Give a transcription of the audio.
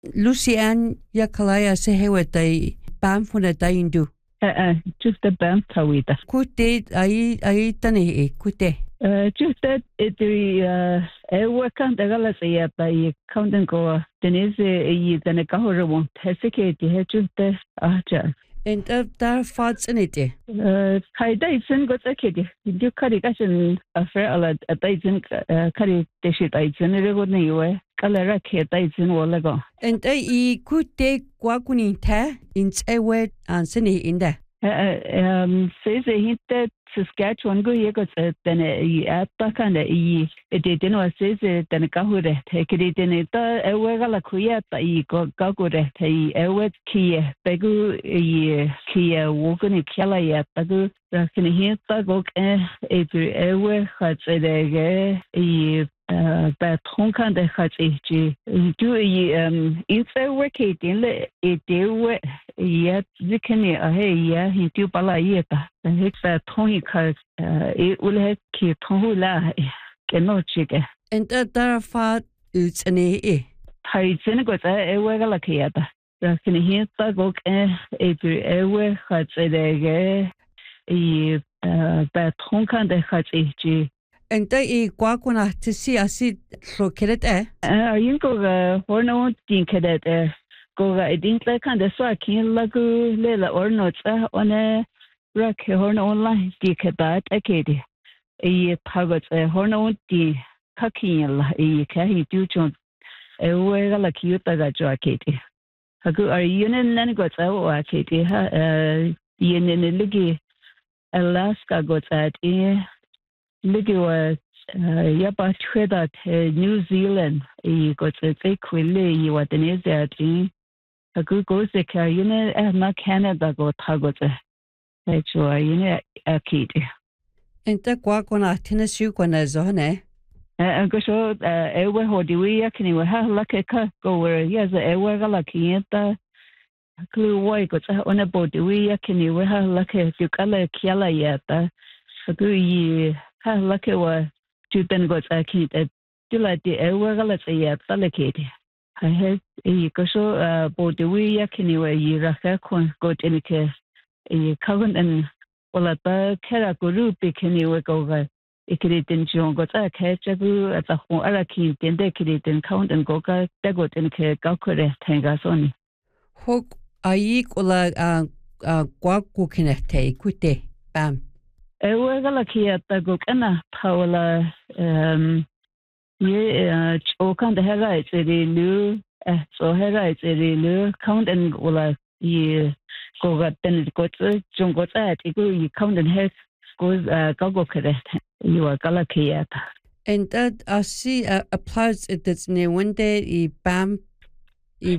Lucian yakalaya se hewe tai bam funa taindu. Just the bam tawita. Kute ai tane kute. Just that it work on the galaxy by counting go Denise the Kahora won't hesitate to just the archer. And there foughts in it. Kai Dyson got a kid. You carry gashin a fair a Dyson carry the shit I generally anyway. Kalaraki Dyson all ago. And I could take Guakuni ta in a word and sini in there. Says a hint that Saskatchewan go got then a kind of it didn't was says it then a cahure take it in it a wegala kuyata gagure a wet key begu kia wogan kella yet tagu can hear tagok a we had a that honkan de hachi do it's a wicked in it do yet zikani a hey he do pala yeta and hit that tony cause it will have ki tohula cannot chicken and there fought it's an e Thai Senegal a wegala kiata can hear tagok a we had that honkan de hachi and they guacuna to see a seat located eh? You go for no think that go I think like kind of swacking lagu lela or not on a rock horn online stick that a kitty. A target a horn on the cooking a carry do chon a way like you that a kitty. A good are you and got our kitty, in Ligi Alaska got at Ligi was yapa treda New Zealand got a take quilly you what an is that a good goes the car unit not Canada got target actually unit a kid. And the guacuna Tennessee when a zone. I go so ever how do we can we have like a car go where yes ever lucky at the clue why got on a boat we can we have like a you color kiala yet a good like it was two then got a kid do like the ever let's say yet delicate. I had a go boat we can you raka got in a case a current and well at the Kara guru can you go Ikiritin John got a catch at a home Araki, then they didn't count and go got in a Gakure Tangasoni. Hook a equal guacu connect quite bam. I was lucky at the Gokana Paula Chokan the Hera it's a new so Hera it's a new count and Gola ye go got then it got John got at you count and head goes Gago correct. You are Galakiata. And that I see applies it that's near one day bam